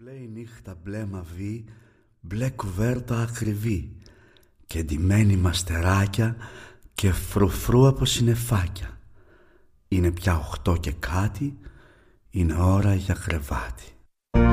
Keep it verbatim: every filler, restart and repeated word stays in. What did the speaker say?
Μπλε η νύχτα, μπλε μαβί, μπλε κουβέρτα ακριβή και ντυμένη μαστεράκια και φρουφρού από συννεφάκια. Είναι πια οχτώ και κάτι, είναι ώρα για κρεβάτι.